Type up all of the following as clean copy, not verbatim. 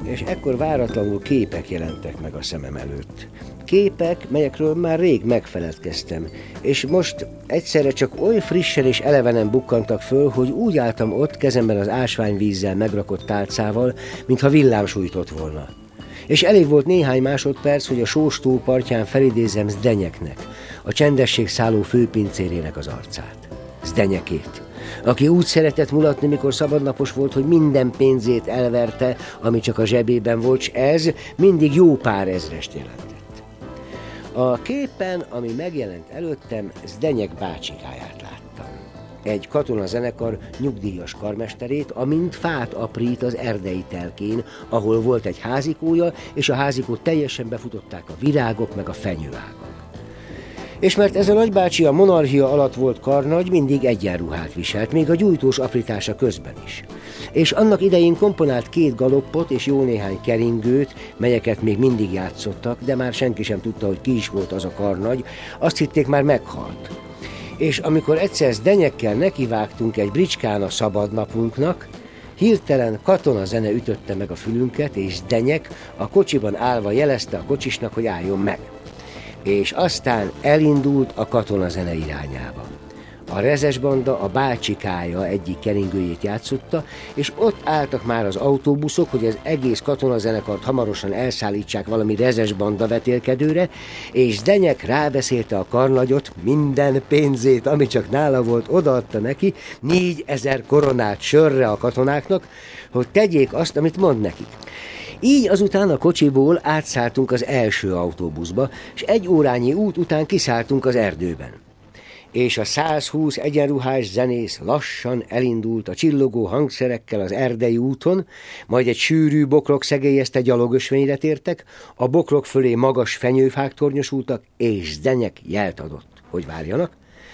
És ekkor váratlanul képek jelentek meg a szemem előtt. Képek, melyekről már rég megfeledkeztem, és most egyszerre csak oly frissen és elevenen bukkantak föl, hogy úgy álltam ott kezemben az ásványvízzel megrakott tálcával, mintha villám sújtott volna. És elég volt néhány másodperc, hogy a sós tó partján felidézem Zdenyeknek, a csendesség szálló főpincérének az arcát. Zdenyekét, aki úgy szeretett mulatni, mikor szabadnapos volt, hogy minden pénzét elverte, ami csak a zsebében volt, s ez mindig jó pár ezrest jelentett. A képen, ami megjelent előttem, Zdenyek bácsikáját láttam. Egy katonazenekar nyugdíjas karmesterét, amint fát aprít az erdei telkén, ahol volt egy házikója, és a házikót teljesen befutották a virágok meg a fenyőágak. És mert ez a nagybácsi a monarchia alatt volt karnagy, mindig egyenruhát viselt, még a gyújtós aprítása közben is. És annak idején komponált 2 galoppot és jó néhány keringőt, melyeket még mindig játszottak, de már senki sem tudta, hogy ki is volt az a karnagy, azt hitték, már meghalt. És amikor egyszer Zdenyekkel nekivágtunk egy bricskán a szabadnapunknak, hirtelen katonazene ütötte meg a fülünket, és Zdenyek a kocsiban állva jelezte a kocsisnak, hogy álljon meg. És aztán elindult a katonazene irányába. A rezes banda a bácsikája egyik keringőjét játszotta, és ott álltak már az autóbuszok, hogy az egész katonazenekart hamarosan elszállítsák valami rezes banda vetélkedőre, és Zdenyek rábeszélte a karnagyot, minden pénzét, ami csak nála volt, odaadta neki, 4000 koronát sörre a katonáknak, hogy tegyék azt, amit mond nekik. Így azután a kocsiból átszálltunk az első autóbuszba, és 1 órányi út után kiszálltunk az erdőben. És a 120 egyenruhás zenész lassan elindult a csillogó hangszerekkel az erdei úton, majd egy sűrű bokrok szegélyezte gyalogösvényre tértek, a bokrok fölé magas fenyőfák tornyosultak, és Zdenyek jelt adott, hogy várjanak,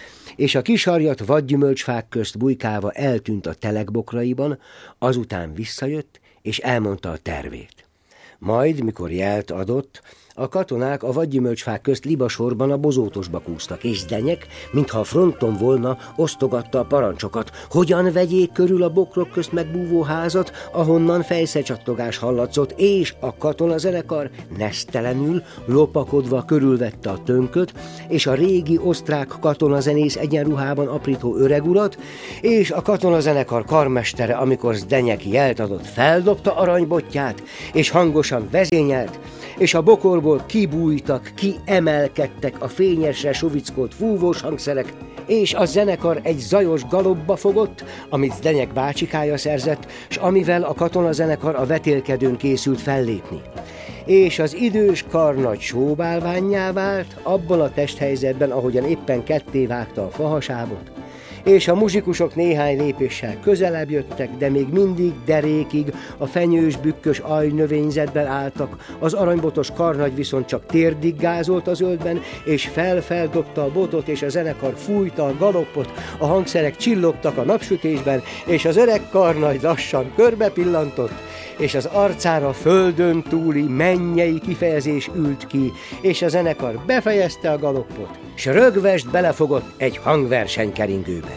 és a kisarjat vadgyümölcsfák közt bujkálva eltűnt a telek bokraiban, azután visszajött, és elmondta a tervét. Majd, mikor jelt adott, a katonák a vadgyümölcsfák közt libasorban a bozótosba kúztak, és Zdenyek, mintha a fronton volna, osztogatta a parancsokat, hogyan vegyék körül a bokrok közt megbúvó házat, ahonnan fejszecsattogás hallatszott, és a katonazenekar nesztelenül, lopakodva körülvette a tönköt, és a régi osztrák katonazenész egyenruhában aprító öregurat, és a katonazenekar karmestere, amikor Zdenyek jelt adott, feldobta aranybotját, és hangosan vezényelt, és a bokorból kibújtak, kiemelkedtek a fényesre suvickolt fúvós hangszerek, és a zenekar egy zajos galopba fogott, amit Zdenyek bácsikája szerzett, s amivel a katonazenekar a vetélkedőn készült fellépni. És az idős karnagy sóbálvánnyá vált, abban a testhelyzetben, ahogyan éppen ketté vágta a fahasábot, és a muzsikusok néhány lépéssel közelebb jöttek, de még mindig derékig a fenyős, bükkös ajnövényzetben álltak, az aranybotos karnagy viszont csak térdig gázolt a zöldben, és felfeldobta a botot, és a zenekar fújta a galoppot, a hangszerek csillogtak a napsütésben, és az öreg karnagy lassan körbe pillantott, és az arcára földön túli mennyei kifejezés ült ki, és a zenekar befejezte a galoppot, s rögvest belefogott egy hangversenykeringőbe.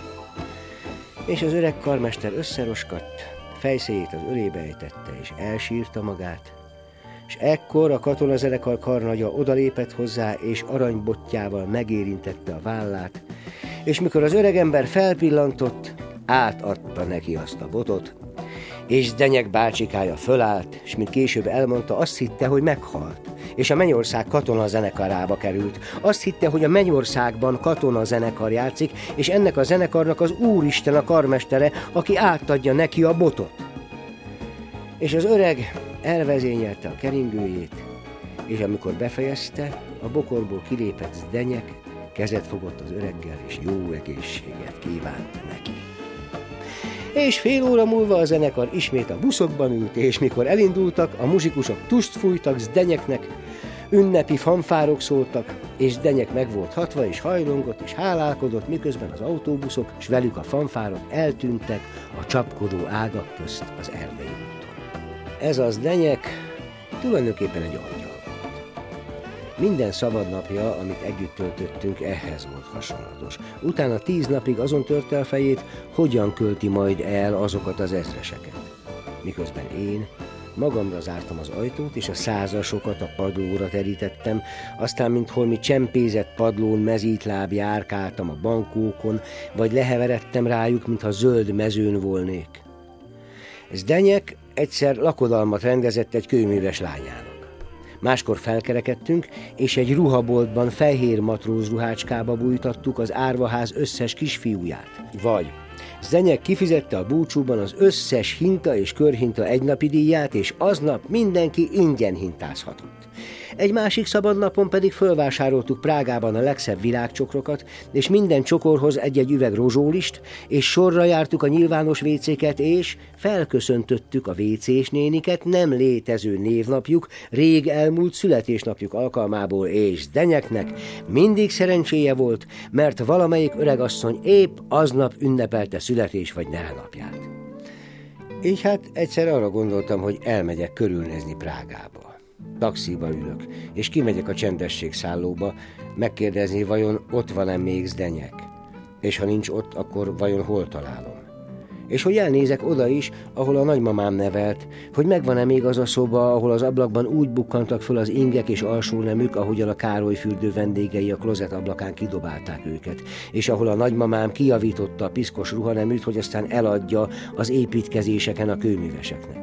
És az öreg karmester összeroskadt, fejszéjét az ölébe ejtette, és elsírta magát, és ekkor a katonazenekar karnagya odalépett hozzá, és aranybotjával megérintette a vállát, és mikor az öregember felpillantott, átadta neki azt a botot, és Zdenyek bácsikája fölállt, és mint később elmondta, azt hitte, hogy meghalt, és a Mennyország katonazενekarába került. Azt hitte, hogy a Mennyországban katonazenekar játszik, és ennek a zenekarnak az Úristen a karmestere, aki átadja neki a botot. És az öreg elvezényelte a keringőjét, és amikor befejezte, a bokorból kilépett Zdenyek, kezet fogott az öreggel, és jó egészséget kívánt neki. És fél óra múlva a zenekar ismét a buszokban ült, és mikor elindultak, a muzsikusok tust fújtak Zdenyeknek, ünnepi fanfárok szóltak, és Zdenyek meg volt hatva, és hajlongott, és hálálkodott, miközben az autóbuszok, s velük a fanfárok eltűntek a csapkodó ágak közt az erdei úton. Ez az Zdenyek tulajdonképpen egy angyal volt. Minden szabadnapja, amit együtt töltöttünk, ehhez volt hasonlatos. Utána 10 napig azon törte a fejét, hogyan költi majd el azokat az ezreseket. Miközben én Magamra zártam az ajtót, és a százasokat a padlóra terítettem, aztán mint holmi csempézett padlón mezítláb járkáltam a bankókon, vagy leheveredtem rájuk, mintha zöld mezőn volnék. Zdenyek egyszer lakodalmat rendezett egy kőműves lányának. Máskor felkerekedtünk, és egy ruhaboltban fehér matróz ruhácskába bújtattuk az árvaház összes kisfiúját. Vagy Zdenyek kifizette a búcsúban az összes hinta és körhinta egynapi díját, és aznap mindenki ingyen hintázhatott. Egy másik szabad napon pedig fölvásároltuk Prágában a legszebb virágcsokrokat, és minden csokorhoz egy-egy üveg rozsólist, és sorra jártuk a nyilvános vécéket, és felköszöntöttük a vécés néniket nem létező névnapjuk, rég elmúlt születésnapjuk alkalmából, és Zdenyeknek mindig szerencséje volt, mert valamelyik öregasszony épp aznap ünnepelte születés vagy nevenapját. Így hát egyszer arra gondoltam, hogy elmegyek körülnézni Prágába. Taxiba ülök, és kimegyek a csendességszállóba, megkérdezni, vajon ott van-e még Zdenyek, és ha nincs ott, akkor vajon hol találom. És hogy elnézek oda is, ahol a nagymamám nevelt, hogy megvan-e még az a szoba, ahol az ablakban úgy bukkantak föl az ingek és alsónemük, ahogyan a Károly fürdő vendégei a klozet ablakán kidobálták őket, és ahol a nagymamám kijavította a piszkos ruhaneműt, hogy aztán eladja az építkezéseken a kőműveseknek.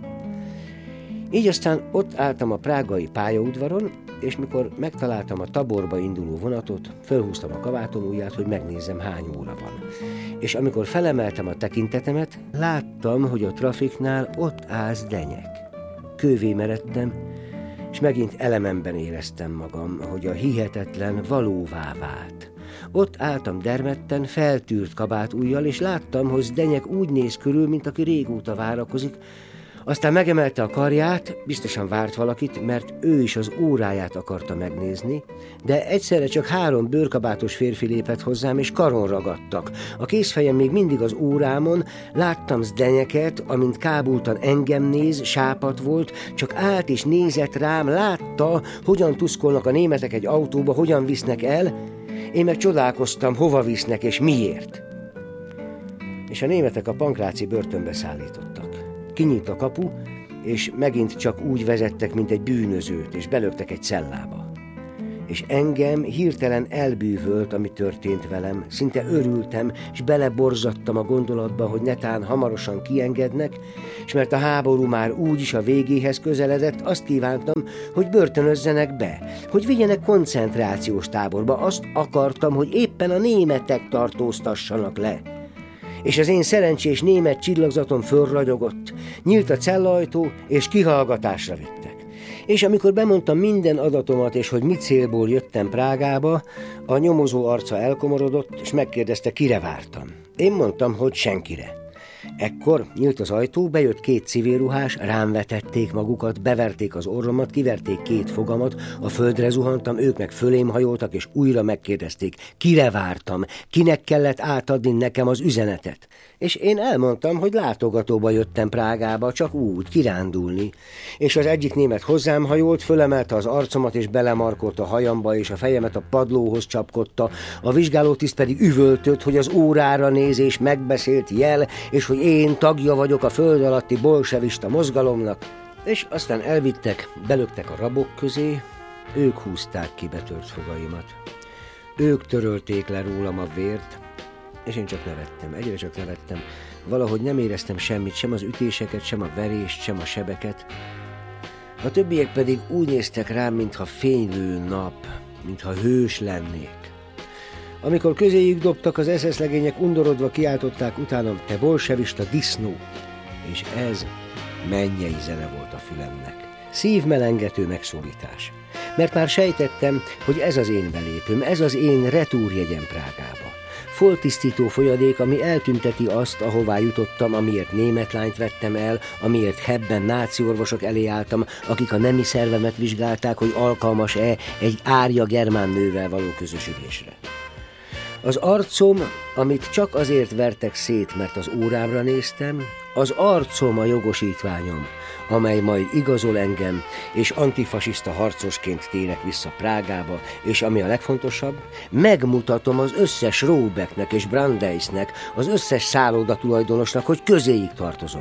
Így aztán ott álltam a prágai pályaudvaron, és mikor megtaláltam a Taborba induló vonatot, fölhúztam a kabátom ujját, hogy megnézzem, hány óra van. És amikor felemeltem a tekintetemet, láttam, hogy a trafiknál ott áll Zdenyek. Kővé meredtem, és megint elememben éreztem magam, hogy a hihetetlen valóvá vált. Ott álltam dermedten, feltűrt kabátujjal, és láttam, hogy Zdenyek úgy néz körül, mint aki régóta várakozik. Aztán megemelte a karját, biztosan várt valakit, mert ő is az óráját akarta megnézni, de egyszerre csak 3 bőrkabátos férfi lépett hozzám, és karon ragadtak. A kézfejem még mindig az órámon, láttam Zdenyeket, amint kábultan engem néz, sápadt volt, csak állt és nézett rám, látta, hogyan tuszkolnak a németek egy autóba, hogyan visznek el. Én meg csodálkoztam, hova visznek és miért. És a németek a Pankráci börtönbe szállítottak. Kinyílt a kapu, és megint csak úgy vezettek, mint egy bűnözőt, és belöktek egy cellába. És engem hirtelen elbűvölt, ami történt velem. Szinte örültem, és beleborzadtam a gondolatba, hogy netán hamarosan kiengednek, és mert a háború már úgyis a végéhez közeledett, azt kívántam, hogy börtönözzenek be, hogy vigyenek koncentrációs táborba. Azt akartam, hogy éppen a németek tartóztassanak le. És az én szerencsés német csillagzatom fölragyogott, nyílt a cellaajtó, és kihallgatásra vittek. És amikor bemondtam minden adatomat, és hogy mi célból jöttem Prágába, a nyomozó arca elkomorodott, és megkérdezte, kire vártam. Én mondtam, hogy senkire. Ekkor nyílt az ajtó, bejött 2 civilruhás, rám vetették magukat, beverték az orromat, kiverték 2 fogamat, a földre zuhantam, ők meg fölém hajoltak, és újra megkérdezték, kire vártam, kinek kellett átadni nekem az üzenetet. És én elmondtam, hogy látogatóba jöttem Prágába, csak úgy, kirándulni. És az egyik német hozzám hajolt, fölemelte az arcomat, és belemarkolt a hajamba, és a fejemet a padlóhoz csapkodta, a vizsgálótiszt pedig üvöltött, hogy az órára néz, és megbeszélt jel, és hogy én tagja vagyok a föld alatti bolsevista mozgalomnak. És aztán elvittek, belöktek a rabok közé, ők húzták ki betört fogaimat. Ők törölték le rólam a vért, és én csak nevettem, egyre csak nevettem. Valahogy nem éreztem semmit, sem az ütéseket, sem a verést, sem a sebeket. A többiek pedig úgy néztek rám, mintha fénylő nap, mintha hős lennék. Amikor közéjük dobtak, az SS legények undorodva kiáltották utánam, te bolsevista disznó, és ez mennyei zene volt a fülemnek. Szívmelengető megszólítás. Mert már sejtettem, hogy ez az én belépőm, ez az én retúrjegyem Prágába. Foltisztító folyadék, ami eltünteti azt, ahová jutottam, amiért német lányt vettem el, amiért Hebben náci orvosok elé álltam, akik a nemi szervemet vizsgálták, hogy alkalmas-e egy árja germán nővel való közösülésre. Az arcom, amit csak azért vertek szét, mert az órámra néztem, az arcom a jogosítványom, amely majd igazol engem, és antifasiszta harcosként térek vissza Prágába, és ami a legfontosabb, megmutatom az összes Róbeknek és Brandeisnek, az összes szállodatulajdonosnak, hogy közéjük tartozom.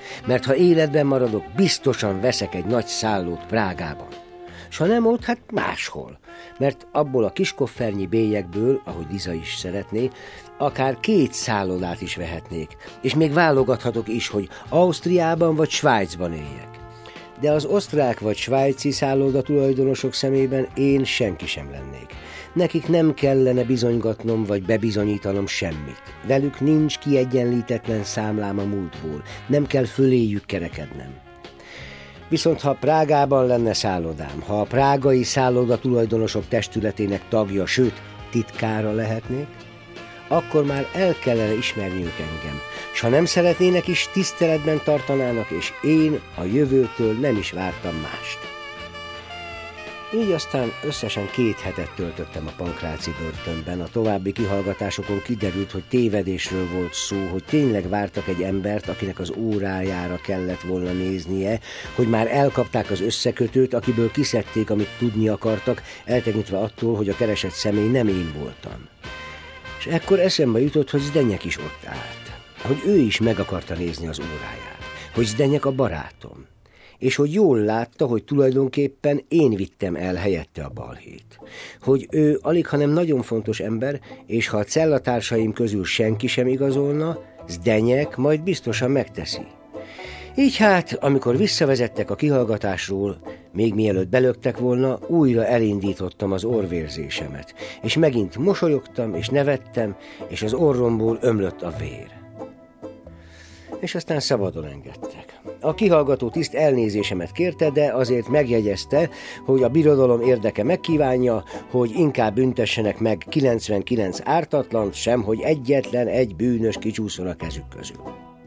mert ha életben maradok, biztosan veszek egy nagy szállót Prágában. S ha nem ott, hát máshol, mert abból a kiskoffernyi bélyekből, ahogy Liza is szeretné, akár 2 szállodát is vehetnék, és még válogathatok is, hogy Ausztriában vagy Svájcban éljek. De az osztrák vagy svájci szálloda tulajdonosok szemében én senki sem lennék. Nekik nem kellene bizonygatnom vagy bebizonyítanom semmit. Velük nincs kiegyenlítetlen számlám a múltból, nem kell föléjük kerekednem. Viszont ha Prágában lenne szállodám, ha a prágai szálloda tulajdonosok testületének tagja, sőt titkára lehetnék, akkor már el kellene ismerniük engem, s ha nem szeretnének is, tiszteletben tartanának, és én a jövőtől nem is vártam mást. Így aztán összesen 2 hetet töltöttem a Pankráci börtönben. A további kihallgatásokon kiderült, hogy tévedésről volt szó, hogy tényleg vártak egy embert, akinek az órájára kellett volna néznie, hogy már elkapták az összekötőt, akiből kiszedték, amit tudni akartak, eltekintve attól, hogy a keresett személy nem én voltam. És ekkor eszembe jutott, hogy Zdenyek is ott állt, hogy ő is meg akarta nézni az óráját, hogy Zdenyek a barátom, és hogy jól látta, hogy tulajdonképpen én vittem el helyette a balhét, hogy ő alighanem nagyon fontos ember, és ha a cellatársaim közül senki sem igazolna, Zdenyek majd biztosan megteszi. Így hát, amikor visszavezettek a kihallgatásról, még mielőtt belöktek volna, újra elindítottam az orvérzésemet, és megint mosolyogtam és nevettem, és az orromból ömlött a vér. És aztán szabadon engedtek. A kihallgató tiszt elnézésemet kérte, de azért megjegyezte, hogy a birodalom érdeke megkívánja, hogy inkább büntessenek meg 99 ártatlant, sem, hogy egyetlen egy bűnös kicsúszol a kezük közül.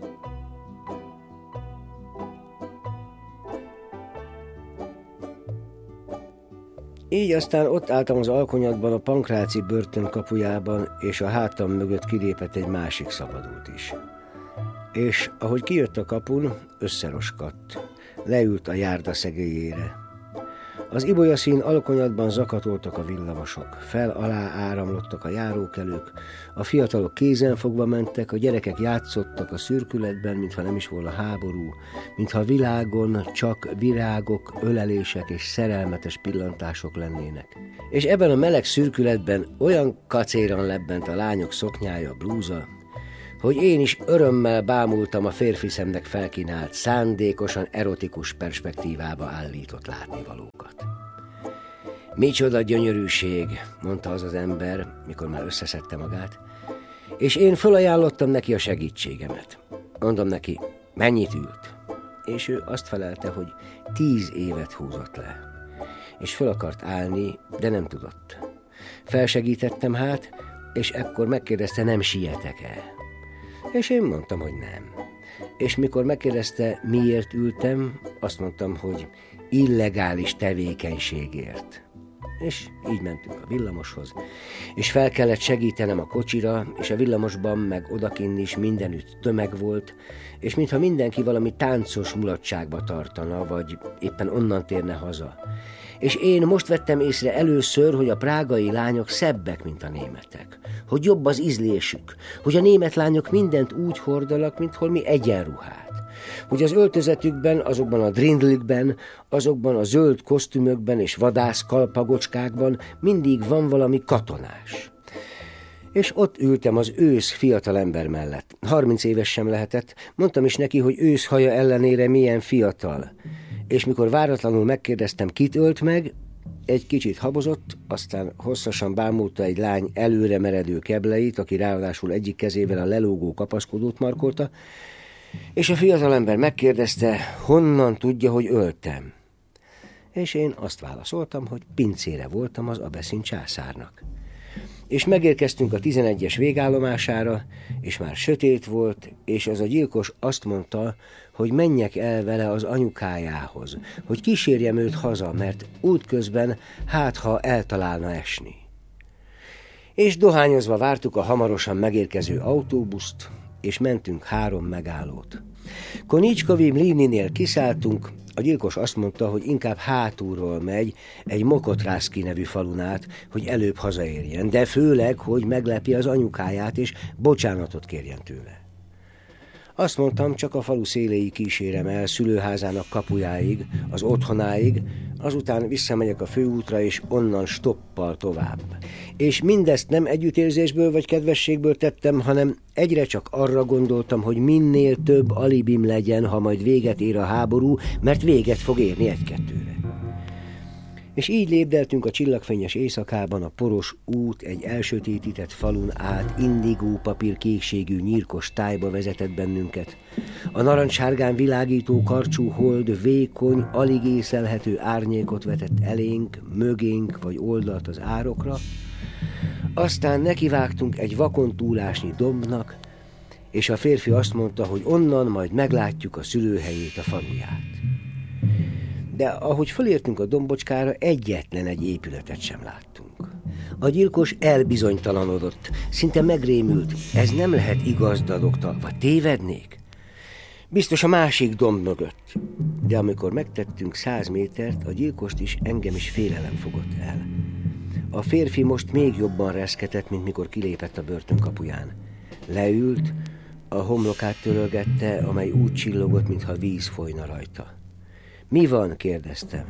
Így aztán ott álltam az alkonyatban a Pankráci börtön kapujában, és a hátam mögött kilépett egy másik szabadult is. És ahogy kijött a kapun, összeroskadt, leült a járda szegélyére. Az ibolyaszín alkonyatban zakatoltak a villamosok, fel-alá áramlottak a járókelők, a fiatalok kézenfogva mentek, a gyerekek játszottak a szürkületben, mintha nem is volna háború, mintha a világon csak virágok, ölelések és szerelmetes pillantások lennének. És ebben a meleg szürkületben olyan kacéran lebbent a lányok szoknyája, a blúza, hogy én is örömmel bámultam a férfi szemnek felkínált, szándékosan erotikus perspektívába állított látnivalókat. Micsoda gyönyörűség, mondta az az ember, mikor már összeszedte magát, és én fölajánlottam neki a segítségemet. Mondom neki, mennyit ült? És ő azt felelte, hogy 10 évet húzott le. És föl akart állni, de nem tudott. Felsegítettem hát, és ekkor megkérdezte, nem sietek-e? És én mondtam, hogy nem. És mikor megkérdezte, miért ültem, azt mondtam, hogy illegális tevékenységért. És így mentünk a villamoshoz, és fel kellett segítenem a kocsira, és a villamosban meg odakinn is mindenütt tömeg volt, és mintha mindenki valami táncos mulatságba tartana, vagy éppen onnan térne haza. És én most vettem észre először, hogy a prágai lányok szebbek, mint a németek, hogy jobb az ízlésük, hogy a német lányok mindent úgy hordanak, mint holmi egyenruhát, hogy az öltözetükben, azokban a drindlikben, azokban a zöld kosztümökben és vadász kalpagocskákban mindig van valami katonás. És ott ültem az ősz fiatalember mellett. 30 éves sem lehetett, mondtam is neki, hogy ősz haja ellenére milyen fiatal. És mikor váratlanul megkérdeztem, kit ölt meg, egy kicsit habozott, aztán hosszasan bámulta egy lány előre meredő kebleit, aki ráadásul egyik kezével a lelógó kapaszkodót markolta, és a fiatalember megkérdezte, honnan tudja, hogy öltem. És én azt válaszoltam, hogy pincére voltam az Abeszin császárnak. És megérkeztünk a 11-es végállomására, és már sötét volt, és az a gyilkos azt mondta, hogy menjek el vele az anyukájához, hogy kísérjem őt haza, mert útközben ha eltalálna esni. És dohányozva vártuk a hamarosan megérkező autóbuszt, és mentünk 3 megállót. Konicskovi Mlininél kiszálltunk, a gyilkos azt mondta, hogy inkább hátulról megy egy Mokotrászki nevű falun át, hogy előbb hazaérjen, de főleg, hogy meglepje az anyukáját, és bocsánatot kérjen tőle. Azt mondtam, csak a falu széléig kísérem el, szülőházának kapujáig, az otthonáig, azután visszamegyek a főútra, és onnan stoppal tovább. És mindezt nem együttérzésből vagy kedvességből tettem, hanem egyre csak arra gondoltam, hogy minél több alibim legyen, ha majd véget ér a háború, mert véget fog érni egy-kettőre. És így lépdeltünk a csillagfényes éjszakában, a poros út egy elsötétített falun át indigó papír kékségű nyírkos tájba vezetett bennünket. A narancssárgán világító karcsú hold vékony, alig észelhető árnyékot vetett elénk, mögénk vagy oldalt az árokra. Aztán nekivágtunk egy vakon túlásnyi dombnak, és a férfi azt mondta, hogy onnan majd meglátjuk a szülőhelyét, a faluját. De ahogy fölértünk a dombocskára, egyetlen egy épületet sem láttunk. A gyilkos elbizonytalanodott, szinte megrémült. Ez nem lehet igaz, dadogta, vagy tévednék? Biztos a másik domb mögött. De amikor megtettünk 100 métert, a gyilkost is, engem is félelem fogott el. A férfi most még jobban reszketett, mint mikor kilépett a börtön kapuján. Leült, a homlokát törölgette, amely úgy csillogott, mintha víz folyna rajta. Mi van? Kérdeztem.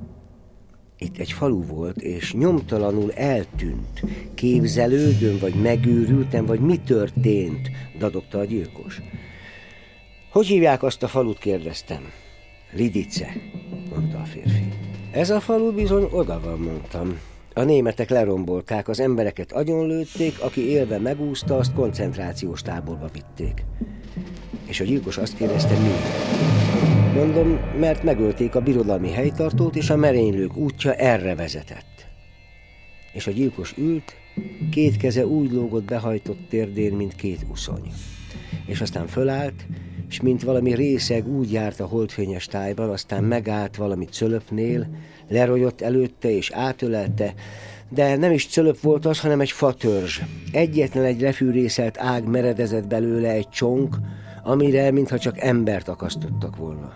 Itt egy falu volt, és nyomtalanul eltűnt. Képzelődöm, vagy megőrültem, vagy mi történt? Dadogta a gyilkos. Hogy hívják azt a falut? Kérdeztem. Lidice, mondta a férfi. Ez a falu bizony oda van, mondtam. A németek lerombolták, az embereket agyonlőtték, aki élve megúszta, azt koncentrációs táborba vitték. És a gyilkos azt kérdezte, miért? Mondom, mert megölték a birodalmi helytartót, és a merénylők útja erre vezetett. És a gyilkos ült, két keze úgy lógott behajtott térdén, mint két uszony. És aztán fölállt, és mint valami részeg úgy járt a holdfényes tájban, aztán megállt valami cölöpnél, lerogyott előtte és átölelte, de nem is cölöp volt az, hanem egy fatörzs. Egyetlen egy lefűrészelt ág meredezett belőle, egy csonk, amire mintha csak embert akasztottak volna.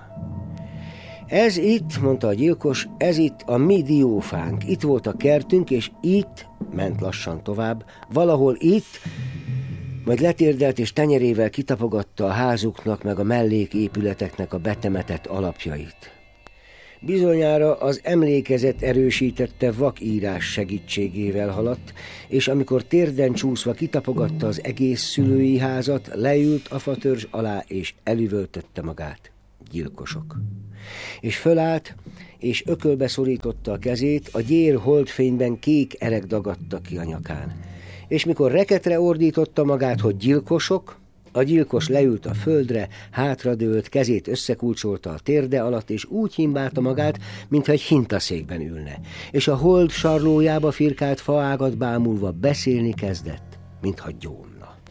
Ez itt, mondta a gyilkos, ez itt a mi diófánk. Itt volt a kertünk, és itt, ment lassan tovább, valahol itt, majd letérdelt és tenyerével kitapogatta a házuknak meg a melléképületeknek a betemetett alapjait. Bizonyára az emlékezet erősítette vakírás segítségével haladt, és amikor térden csúszva kitapogatta az egész szülői házat, leült a fatörzs alá, és elüvöltötte magát. Gyilkosok. És fölállt, és ökölbe szorította a kezét, a gyér holdfényben kék erek dagadta ki a nyakán. És mikor reketre ordította magát, hogy gyilkosok, a gyilkos leült a földre, hátradőlt, kezét összekulcsolta a térde alatt, és úgy himbálta magát, mintha egy hintaszékben ülne. És a hold sarlójába firkált faágat bámulva beszélni kezdett, mintha gyónna.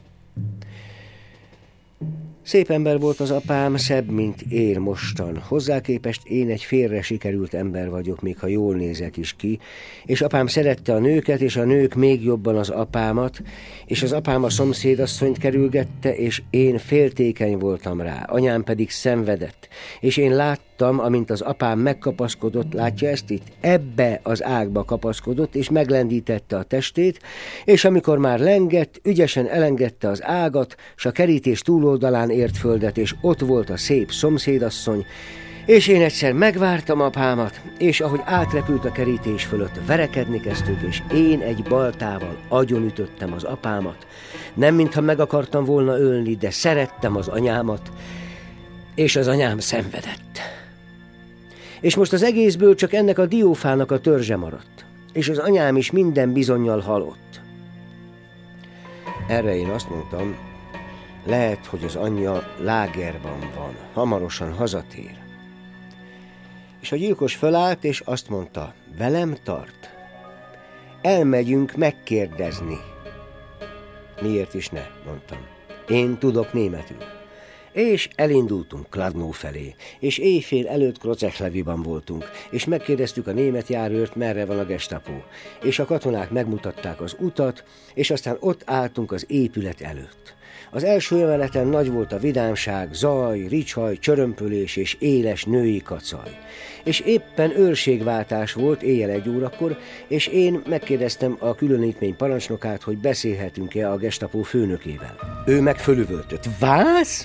Szép ember volt az apám, szebb, mint ér mostan. Hozzá képest én egy félre sikerült ember vagyok, még ha jól nézek is ki, és apám szerette a nőket, és a nők még jobban az apámat, és az apám a szomszédasszonyt kerülgette, és én féltékeny voltam rá, anyám pedig szenvedett, és én láttam, amint az apám megkapaszkodott, látja ezt itt? Ebbe az ágba kapaszkodott, és meglendítette a testét, és amikor már lengett, ügyesen elengedte az ágat, s a kerítés túloldalán ért földet, és ott volt a szép szomszédasszony, és én egyszer megvártam apámat, és ahogy átrepült a kerítés fölött, verekedni kezdtünk, és én egy baltával agyonütöttem az apámat. Nem mintha meg akartam volna ölni, de szerettem az anyámat, és az anyám szenvedett. És most az egészből csak ennek a diófának a törzse maradt, és az anyám is minden bizonnyal halott. Erre én azt mondtam, lehet, hogy az anyja lágerban van, hamarosan hazatér. És a gyilkos fölállt, és azt mondta, velem tart. Elmegyünk megkérdezni. Miért is ne, mondtam. Én tudok németül. És elindultunk Kladno felé, és éjfél előtt Krocechleviban voltunk, és megkérdeztük a német járőrt, merre van a gestapo, és a katonák megmutatták az utat, és aztán ott álltunk az épület előtt. Az első emeleten nagy volt a vidámság, zaj, ricsaj, csörömpölés és éles női kacaj. És éppen őrségváltás volt éjjel 1 órakor, és én megkérdeztem a különítmény parancsnokát, hogy beszélhetünk-e a gestapo főnökével. Ő meg fölüvöltött. Vász?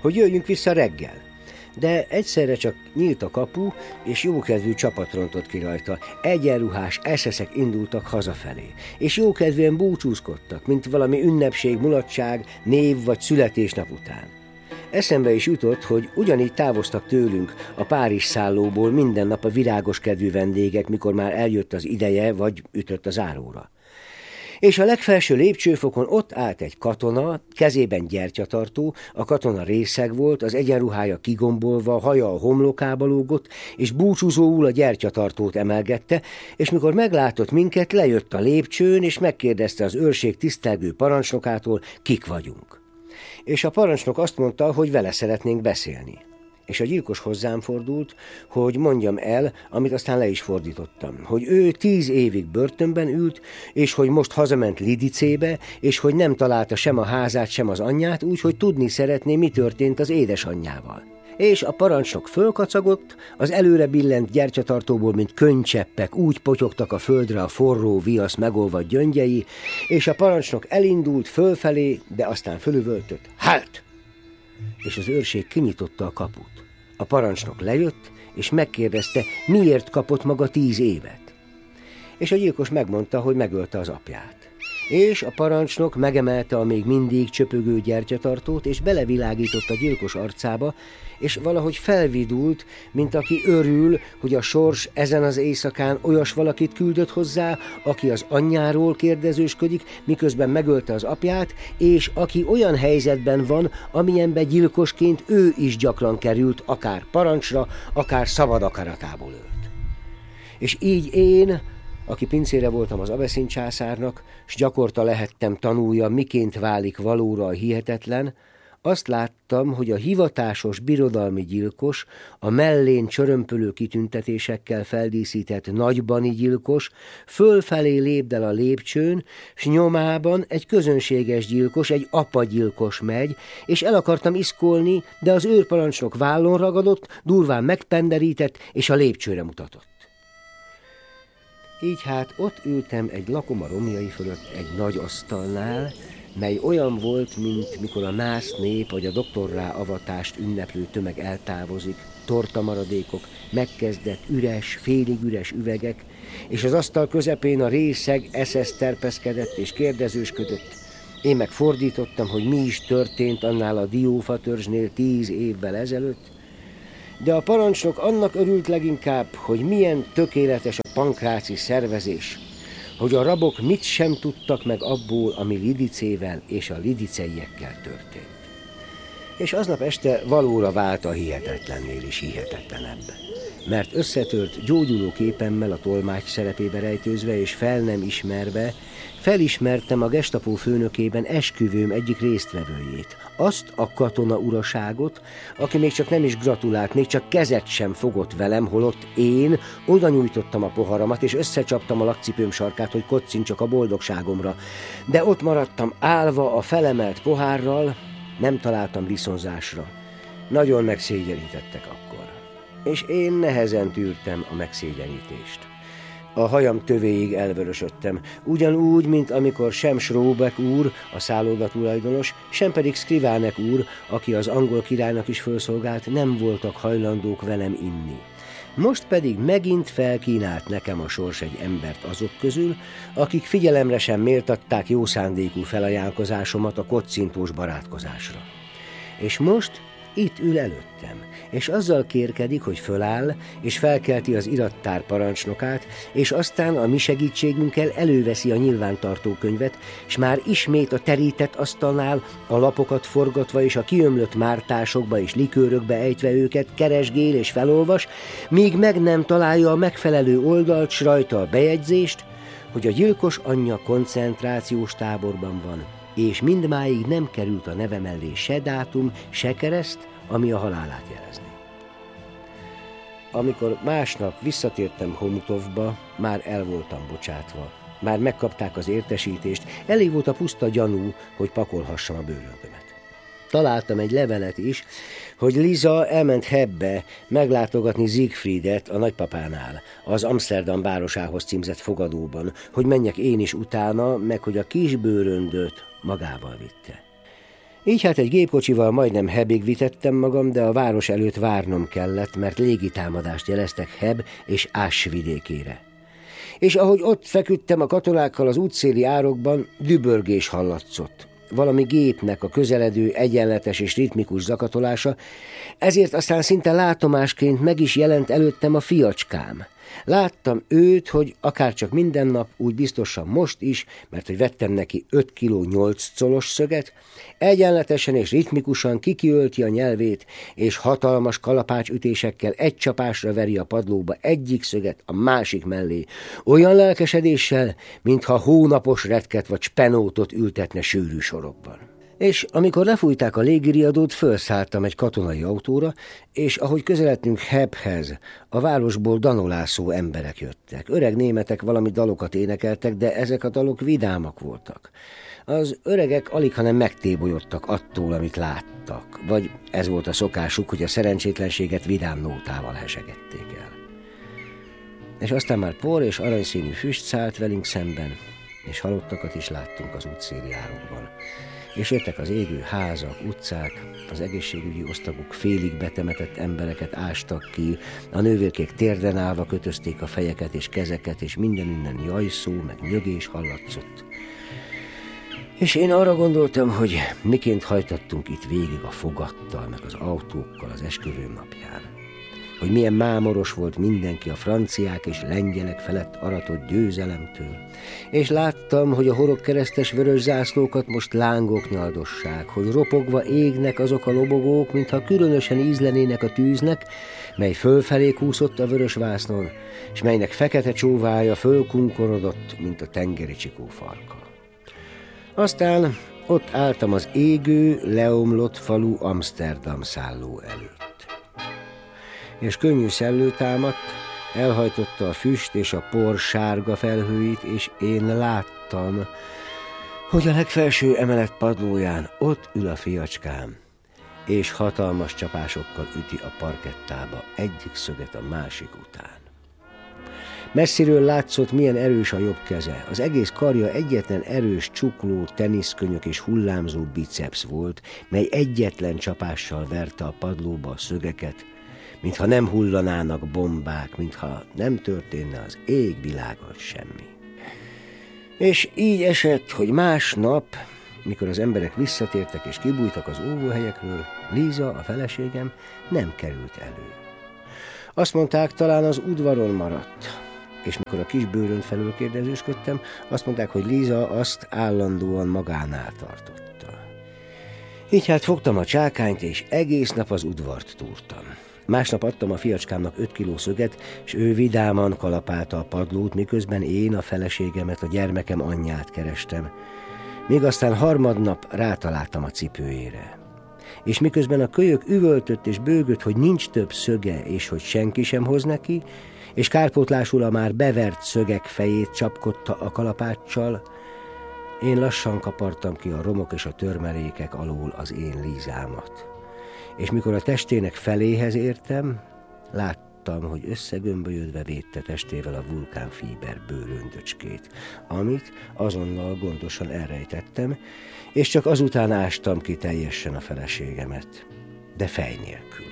hogy jöjjünk vissza reggel. De egyszerre csak nyílt a kapu, és jókedvű csapat rontott ki rajta. Egyenruhás eszeszek indultak hazafelé, és jókedvűen búcsúzkodtak, mint valami ünnepség, mulatság, név vagy születésnap után. Eszembe is jutott, hogy ugyanígy távoztak tőlünk a Párizs szállóból minden nap a virágos kedvű vendégek, mikor már eljött az ideje, vagy ütött az záróra. És a legfelső lépcsőfokon ott állt egy katona, kezében gyertyatartó, a katona részeg volt, az egyenruhája kigombolva, haja a homlokába lógott, és búcsúzóul a gyertyatartót emelgette, és mikor meglátott minket, lejött a lépcsőn, és megkérdezte az őrség tisztelgő parancsnokától, kik vagyunk. És a parancsnok azt mondta, hogy vele szeretnénk beszélni. És a gyilkos hozzám fordult, hogy mondjam el, amit aztán le is fordítottam, hogy ő 10 évig börtönben ült, és hogy most hazament Lidicébe, és hogy nem találta sem a házát, sem az anyját, úgyhogy tudni szeretné, mi történt az édesanyjával. És a parancsnok fölkacagott, az előre billent gyertyatartóból, mint könnycseppek, úgy potyogtak a földre a forró viasz megolvadt gyöngyei, és a parancsnok elindult fölfelé, de aztán fölüvöltött, halt! És az őrség kinyitotta a kaput. A parancsnok lejött, és megkérdezte, miért kapott maga 10 évet. És a gyilkos megmondta, hogy megölte az apját. És a parancsnok megemelte a még mindig csöpögő gyertyatartót, és belevilágított a gyilkos arcába, és valahogy felvidult, mint aki örül, hogy a sors ezen az éjszakán olyas valakit küldött hozzá, aki az anyjáról kérdezősködik, miközben megölte az apját, és aki olyan helyzetben van, amilyenbe gyilkosként ő is gyakran került, akár parancsra, akár szabad akaratából ölt. És így én, aki pincére voltam az Abeszin császárnak, s gyakorta lehettem tanulja, miként válik valóra a hihetetlen, azt láttam, hogy a hivatásos birodalmi gyilkos, a mellén csörömpölő kitüntetésekkel feldíszített nagybani gyilkos fölfelé lépdel a lépcsőn, s nyomában egy közönséges gyilkos, egy apagyilkos megy, és el akartam iszkolni, de az őrparancsnok vállon ragadott, durván megpenderített, és a lépcsőre mutatott. Így hát ott ültem egy lakoma romjai fölött egy nagy asztalnál, mely olyan volt, mint mikor a nász nép vagy a doktorrá avatást ünneplő tömeg eltávozik, tortamaradékok, megkezdett üres, félig üres üvegek, és az asztal közepén a részeg eszesz terpeszkedett és kérdezősködött. Én meg fordítottam, hogy mi is történt annál a diófatörzsnél 10 évvel ezelőtt, de a parancsnok annak örült leginkább, hogy milyen tökéletes a pankráci szervezés, hogy a rabok mit sem tudtak meg abból, ami Lidicével és a lidiceiekkel történt. És aznap este valóra vált a hihetetlennél is hihetetlenebb, mert összetört gyógyuló képemmel a tolmács szerepébe rejtőzve és fel nem ismerve, felismertem a gestapó főnökében esküvőm egyik résztvevőjét, azt a katona uraságot, aki még csak nem is gratulált, még csak kezet sem fogott velem, holott én oda nyújtottam a poharamat, és összecsaptam a lakcipőm sarkát, hogy kocincsak a boldogságomra. De ott maradtam állva a felemelt pohárral, nem találtam viszonzásra. Nagyon megszégyenítettek akkor. És én nehezen tűrtem a megszégyenítést. A hajam tövéig elvörösödtem, ugyanúgy, mint amikor sem Schrobeck úr, a szálloda tulajdonos, sem pedig Skrivánek úr, aki az angol királynak is fölszolgált, nem voltak hajlandók velem inni. Most pedig megint felkínált nekem a sors egy embert azok közül, akik figyelemre sem méltatták jó szándékú felajánlkozásomat a kocintós barátkozásra. És most itt ül előttem, és azzal kérkedik, hogy föláll, és felkelti az irattár parancsnokát, és aztán a mi segítségünkkel előveszi a nyilvántartókönyvet, és már ismét a terített asztalnál a lapokat forgatva és a kiömlött mártásokba és likőrökbe ejtve őket keresgél és felolvas, míg meg nem találja a megfelelő oldalt, s rajta a bejegyzést, hogy a gyilkos anyja koncentrációs táborban van, és mindmáig nem került a neve mellé se dátum, se kereszt, ami a halálát jelezni. Amikor másnap visszatértem Homutovba, már el voltam bocsátva. Már megkapták az értesítést, elég volt a puszta gyanú, hogy pakolhassam a bőröndömet. Találtam egy levelet is, hogy Liza elment Hebbe meglátogatni Siegfriedet a nagypapánál, az Amsterdam városához címzett fogadóban, hogy menjek én is utána, meg hogy a kis bőröndöt magával vitte. Így hát egy gépkocsival majdnem Hebig vitettem magam, de a város előtt várnom kellett, mert légitámadást jeleztek Heb és Ás vidékére. És ahogy ott feküdtem a katonákkal az útszéli árokban, dübörgés hallatszott. Valami gépnek a közeledő, egyenletes és ritmikus zakatolása, ezért aztán szinte látomásként meg is jelent előttem a fiacskám. Láttam őt, hogy akárcsak minden nap, úgy biztosan most is, mert hogy vettem neki 5 kg 8 colos szöget, egyenletesen és ritmikusan kikiölti a nyelvét, és hatalmas kalapácsütésekkel egy csapásra veri a padlóba egyik szöget a másik mellé, olyan lelkesedéssel, mintha hónapos retket vagy spenótot ültetne sűrű sorokban. És amikor lefújták a légiriadót, felszálltam egy katonai autóra, és ahogy közeledtünk Hebhez, a városból danolászó emberek jöttek. Öreg németek valami dalokat énekeltek, de ezek a dalok vidámak voltak. Az öregek alighanem megtébolyodtak attól, amit láttak, vagy ez volt a szokásuk, hogy a szerencsétlenséget vidám nótával hesegették el. És aztán már por és aranyszínű füst szállt velünk szemben, és halottakat is láttunk az útszéli árokban. És jöttek az égő házak, utcák, az egészségügyi osztagok félig betemetett embereket ástak ki, a nővérkék térden állva kötözték a fejeket és kezeket, és mindenünnen jajszó, meg nyögés hallatszott. És én arra gondoltam, hogy miként hajtattunk itt végig a fogattal, meg az autókkal az esküvőm napján. Hogy milyen mámoros volt mindenki a franciák és lengyelek felett aratott győzelemtől. És láttam, hogy a horogkeresztes vörös zászlókat most lángok nyaldossák, hogy ropogva égnek azok a lobogók, mintha különösen ízlenének a tűznek, mely fölfelé kúszott a vörös vásznon, és melynek fekete csóvája fölkunkorodott, mint a tengeri csikó farka. Aztán ott álltam az égő, leomlott falu Amsterdam szálló előtt. És könnyű szellő támadt, elhajtotta a füst és a por sárga felhőit, és én láttam, hogy a legfelső emelet padlóján ott ül a fiacskám, és hatalmas csapásokkal üti a parkettába egyik szöget a másik után. Messziről látszott, milyen erős a jobb keze. Az egész karja egyetlen erős csukló, teniszkönyök és hullámzó biceps volt, mely egyetlen csapással verte a padlóba a szögeket, mintha nem hullanának bombák, mintha nem történne az égvilágon semmi. És így esett, hogy másnap, mikor az emberek visszatértek és kibújtak az óvóhelyekről, Líza, a feleségem, nem került elő. Azt mondták, talán az udvaron maradt, és mikor a kis bőrön felől kérdezősködtem, azt mondták, hogy Líza azt állandóan magánál tartotta. Így hát fogtam a csákányt, és egész nap az udvart túrtam. Másnap adtam a fiacskámnak 5 kiló szöget, és ő vidáman kalapálta a padlót, miközben én a feleségemet, a gyermekem anyját kerestem. Még aztán harmadnap rátaláltam a cipőjére. És miközben a kölyök üvöltött és bőgött, hogy nincs több szöge, és hogy senki sem hoz neki, és kárpótlásul a már bevert szögek fejét csapkodta a kalapáccsal, én lassan kapartam ki a romok és a törmelékek alól az én Lízámat. És mikor a testének feléhez értem, láttam, hogy összegömbölyödve védte testével a vulkánfíber bőröndöcskét, amit azonnal gondosan elrejtettem, és csak azután ástam ki teljesen a feleségemet, de fej nélkül.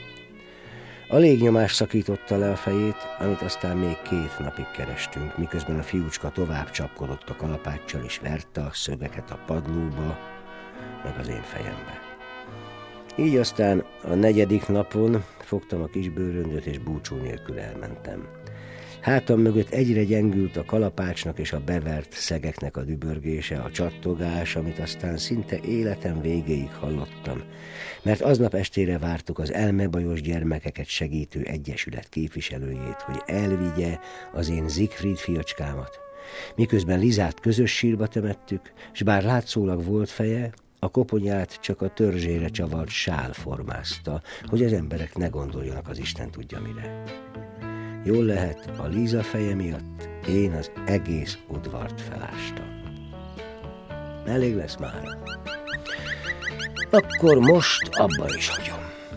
A légnyomás szakította le a fejét, amit aztán még 2 napig kerestünk, miközben a fiúcska tovább csapkodott a kalapáccsal, és verte a szögeket a padlóba, meg az én fejembe. Így aztán a 4. napon fogtam a kis bőröndöt, és búcsú nélkül elmentem. Hátam mögött egyre gyengült a kalapácsnak és a bevert szegeknek a dübörgése, a csattogás, amit aztán szinte életem végéig hallottam, mert aznap estére vártuk az elmebajos gyermekeket segítő egyesület képviselőjét, hogy elvigye az én Siegfried fiacskámat. Miközben Lizát közös sírba temettük, s bár látszólag volt feje, a koponyát csak a törzsére csavart sál formázta, hogy az emberek ne gondoljanak az Isten tudja mire. Jól lehet, a Líza feje miatt én az egész udvart felástam. Elég lesz már. Akkor most abba is hagyom.